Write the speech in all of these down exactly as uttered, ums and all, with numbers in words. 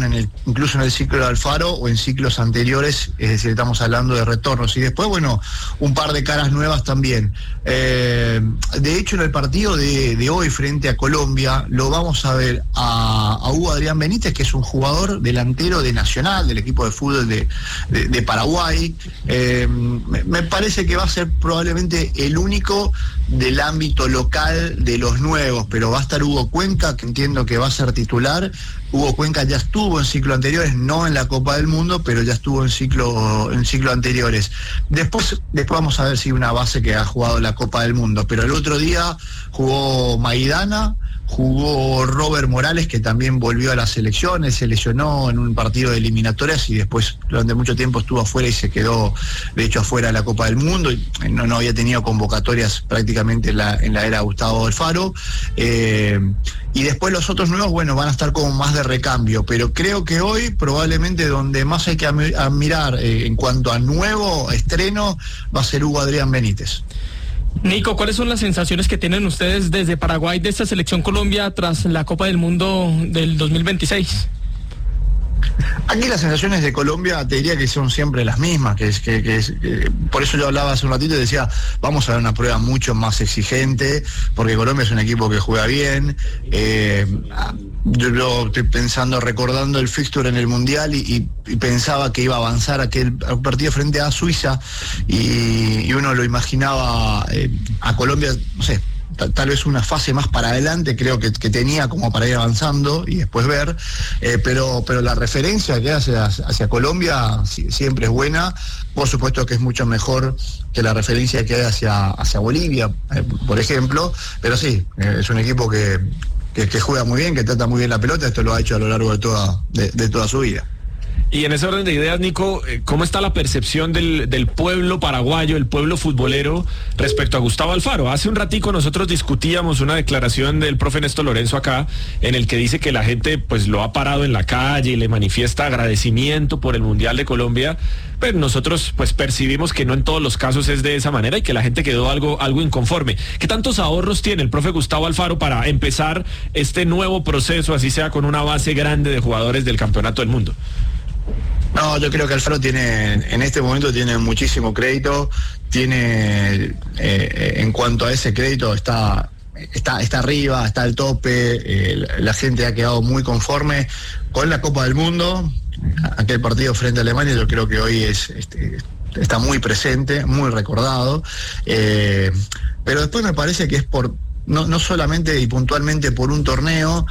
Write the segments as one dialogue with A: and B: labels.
A: jugaron en el, incluso en el ciclo de Alfaro o en ciclos anteriores, es decir, estamos hablando de retornos. Y después, bueno, un par de caras nuevas también. Eh, de hecho, en el partido de, de hoy frente a Colombia, lo vamos a ver a, a Hugo Adrián Benítez, que es un jugador delantero de Nacional, del equipo de fútbol de, de, de Paraguay. Eh, me, me parece que va a ser probablemente el único del ámbito local de los nuevos, pero va a estar Hugo Cuenca, que entiendo que va a ser titular. Hugo Cuenca ya estuvo en ciclos anteriores, no en la Copa del Mundo, pero ya estuvo en ciclo en ciclos anteriores. Después, después vamos a ver si una base que ha jugado la Copa del Mundo, pero el otro día jugó Maidana, jugó Robert Morales, que también volvió a las selecciones, se lesionó en un partido de eliminatorias y después durante mucho tiempo estuvo afuera y se quedó, de hecho, afuera de la Copa del Mundo, y no, no había tenido convocatorias prácticamente en la, en la era Gustavo Alfaro. Eh, y después los otros nuevos, bueno, van a estar como más de recambio, pero creo que hoy probablemente donde más hay que admirar eh, en cuanto a nuevo estreno va a ser Hugo Adrián Benítez.
B: Nico, ¿cuáles son las sensaciones que tienen ustedes desde Paraguay de esta selección Colombia tras la Copa del Mundo del dos mil veintiséis?
A: Aquí las sensaciones de Colombia te diría que son siempre las mismas, que es que, que es, que, por eso yo hablaba hace un ratito y decía, vamos a ver una prueba mucho más exigente, porque Colombia es un equipo que juega bien. eh, yo, yo estoy pensando, recordando el fixture en el Mundial y, y, y pensaba que iba a avanzar aquel partido frente a Suiza y, y uno lo imaginaba eh, a Colombia, no sé, tal vez una fase más para adelante, creo que, que tenía como para ir avanzando y después ver, eh, pero pero la referencia que hace hacia, hacia Colombia si, siempre es buena. Por supuesto que es mucho mejor que la referencia que hay hacia, hacia Bolivia, eh, por ejemplo, pero sí, eh, es un equipo que, que, que juega muy bien, que trata muy bien la pelota. Esto lo ha hecho a lo largo de toda, de, de toda su vida.
C: Y en ese orden de ideas, Nico, ¿cómo está la percepción del, del pueblo paraguayo, el pueblo futbolero, respecto a Gustavo Alfaro? Hace un ratico nosotros discutíamos una declaración del profe Néstor Lorenzo acá, en el que dice que la gente pues lo ha parado en la calle y le manifiesta agradecimiento por el Mundial de Colombia, pero nosotros pues percibimos que no en todos los casos es de esa manera y que la gente quedó algo, algo inconforme. ¿Qué tantos ahorros tiene el profe Gustavo Alfaro para empezar este nuevo proceso, así sea con una base grande de jugadores del Campeonato del Mundo?
A: No, yo creo que Alfaro tiene, en este momento tiene muchísimo crédito, tiene, eh, en cuanto a ese crédito, está, está, está arriba, está al tope, eh, la gente ha quedado muy conforme con la Copa del Mundo. Aquel partido frente a Alemania yo creo que hoy es, este, está muy presente, muy recordado, eh, pero después me parece que es por... No, no solamente y puntualmente por un torneo,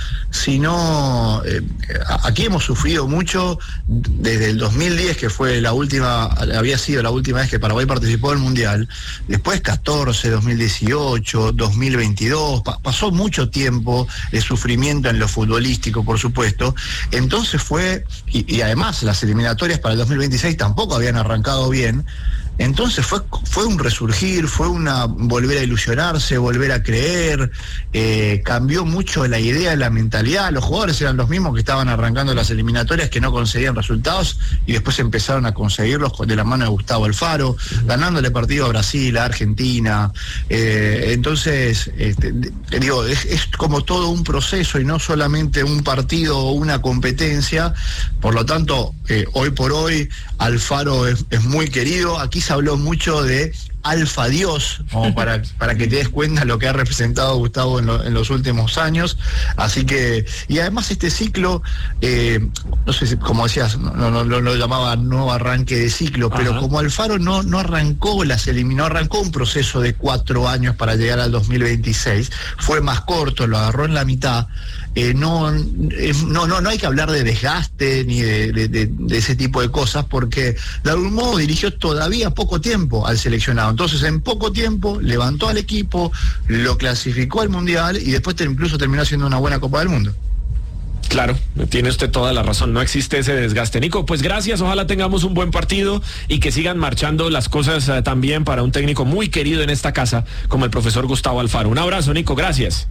A: sino eh, aquí hemos sufrido mucho desde el dos mil diez, que fue la última, había sido la última vez que Paraguay participó del Mundial, después catorce, dos mil dieciocho, dos mil veintidós, pa- pasó mucho tiempo de sufrimiento en lo futbolístico, por supuesto. Entonces fue, y, y además las eliminatorias para el dos mil veintiséis tampoco habían arrancado bien. Entonces fue, fue un resurgir, fue una volver a ilusionarse, volver a creer, eh, cambió mucho la idea, la mentalidad. Los jugadores eran los mismos que estaban arrancando las eliminatorias, que no conseguían resultados y después empezaron a conseguirlos de la mano de Gustavo Alfaro, ganándole partido a Brasil, a Argentina. Eh, entonces, este, digo, es, es como todo un proceso y no solamente un partido o una competencia. Por lo tanto, eh, hoy por hoy Alfaro es, es muy querido. Aquí se habló mucho de Alfa Dios, como para, para que te des cuenta lo que ha representado Gustavo en, lo, en los últimos años. Así que, y además este ciclo, eh, no sé si, como decías, no, no, no, no lo llamaba nuevo arranque de ciclo, pero Ajá. como Alfaro no, no arrancó las eliminó, arrancó un proceso de cuatro años para llegar al dos mil veintiséis, fue más corto, lo agarró en la mitad. Eh, no, eh, no, no, no hay que hablar de desgaste ni de, de, de, de ese tipo de cosas, porque de algún modo dirigió todavía poco tiempo al seleccionado. Entonces, en poco tiempo levantó al equipo, lo clasificó al Mundial y después te, incluso terminó haciendo una buena Copa del Mundo.
C: Claro, tiene usted toda la razón, no existe ese desgaste. Nico, pues gracias, ojalá tengamos un buen partido y que sigan marchando las cosas uh, también para un técnico muy querido en esta casa como el profesor Gustavo Alfaro. Un abrazo, Nico, gracias.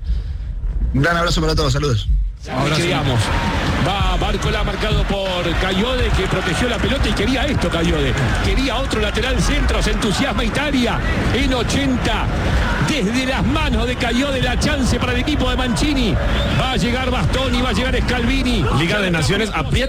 A: Un gran abrazo para todos, saludos.
D: Ahora queríamos. Va Bárcola marcado por Cayode, que protegió la pelota y quería esto Cayode. Quería otro lateral centro, se entusiasma Italia en ochenta. Desde las manos de Cayode la chance para el equipo de Mancini. Va a llegar Bastoni, va a llegar Scalvini.
C: Liga de Naciones aprieta.